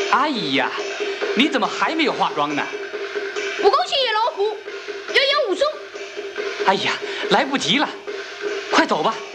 阿姨呀，你怎么还没有化妆呢？ 不恭喜野老虎，有眼无珠。 哎呀，来不及了，快走吧。